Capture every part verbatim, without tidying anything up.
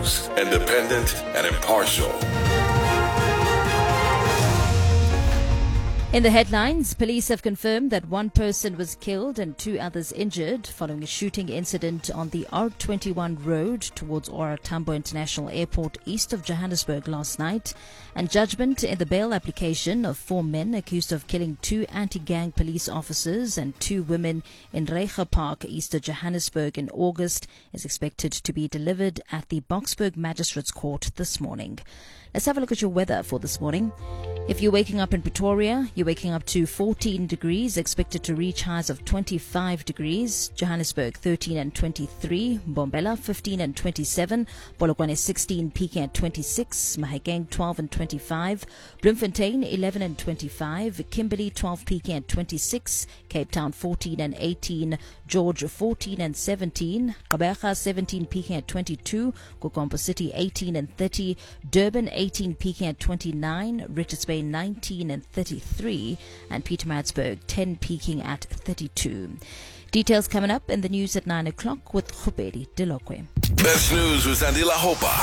News, independent and impartial. In the headlines, police have confirmed that one person was killed and two others injured following a shooting incident on the R twenty-one road towards O R Tambo International Airport east of Johannesburg last night. And judgment in the bail application of four men accused of killing two anti-gang police officers and two women in Reiger Park east of Johannesburg in August is expected to be delivered at the Boksburg Magistrates Court this morning. Let's have a look at your weather for this morning. If you're waking up in Pretoria, you're waking up to fourteen degrees, expected to reach highs of twenty-five degrees. Johannesburg, thirteen and twenty-three. Mbombela, fifteen and twenty-seven. Polokwane, sixteen, peaking at twenty-six. Mahikeng, twelve and twenty-five. Bloemfontein, eleven and twenty-five. Kimberley, twelve, peaking at twenty-six. Cape Town, fourteen and eighteen. George, fourteen and seventeen. Gqeberha, seventeen, peaking at twenty-two. Kokompo City, eighteen and thirty. Durban, eighteen, peaking at twenty-nine. Richards Bay, nineteen and thirty-three. And Pietermaritzburg, ten, peaking at thirty-two. Details coming up in the news at nine o'clock with Khupedi Delokwe. Best news with Andila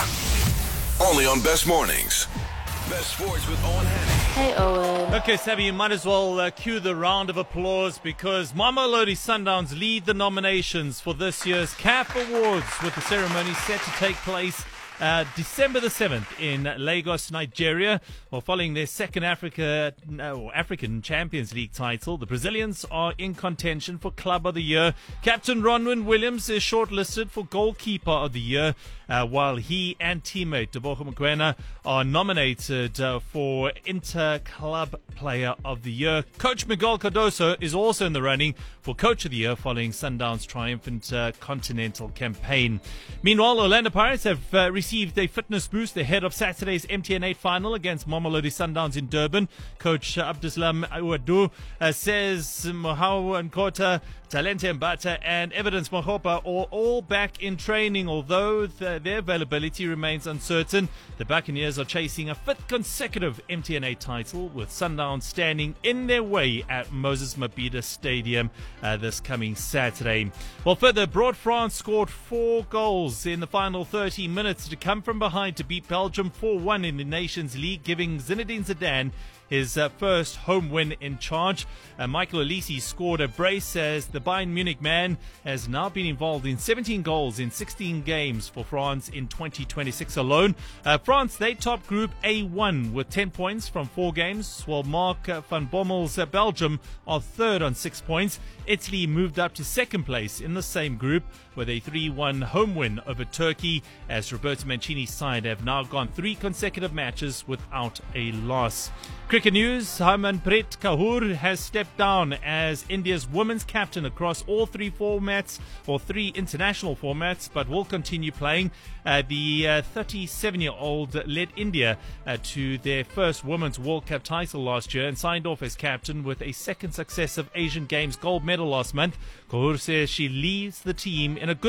Hopa. Only on Best Mornings. Best Sports with Owen Hanny. Hey, Owen. Okay, Sabby, you might as well uh, cue the round of applause because Mamelodi Sundowns lead the nominations for this year's C A F Awards, with the ceremony set to take place Uh, December the seventh in Lagos, Nigeria. Well, following their second Africa, no, African Champions League title, the Brazilians are in contention for Club of the Year. Captain Ronwen Williams is shortlisted for Goalkeeper of the Year, uh, while he and teammate Teboho Mokoena are nominated uh, for Inter-Club Player of the Year. Coach Miguel Cardoso is also in the running for Coach of the Year following Sundowns' triumphant uh, continental campaign. Meanwhile, Orlando Pirates have uh, received received a fitness boost ahead of Saturday's M T N eight final against Mamelodi Sundowns in Durban. Coach Abdeslam Ouadou uh, says Mohau Nkota, Talente Mbata and Evidence Mohopa are all back in training, although the, their availability remains uncertain. The Buccaneers are chasing a fifth consecutive M T N eight title, with Sundowns standing in their way at Moses Mabhida Stadium uh, this coming Saturday. Well, further, Broad France scored four goals in the final thirty minutes to come from behind to beat Belgium four one in the Nations League, giving Zinedine Zidane his uh, first home win in charge. Uh, Michael Olise scored a brace as the Bayern Munich man has now been involved in seventeen goals in sixteen games for France in twenty twenty-six alone. Uh, France, they top Group A one with ten points from four games, while Mark uh, van Bommel's uh, Belgium are third on six points. Italy moved up to second place in the same group with a three one home win over Turkey, as Roberto Mancini's side have now gone three consecutive matches without a loss. Cricket news, Harmanpreet Kaur has stepped down as India's women's captain across all three formats, or three international formats, but will continue playing. Uh, the uh, thirty-seven-year-old led India uh, to their first Women's World Cup title last year and signed off as captain with a second successive Asian Games gold medal last month. Kaur says she leaves the team in a good